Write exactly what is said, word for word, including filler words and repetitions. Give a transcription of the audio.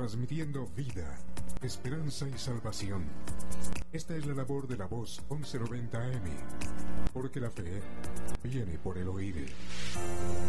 transmitiendo vida, esperanza y salvación. Esta es la labor de la Voz once noventa A M, porque la fe viene por el oír.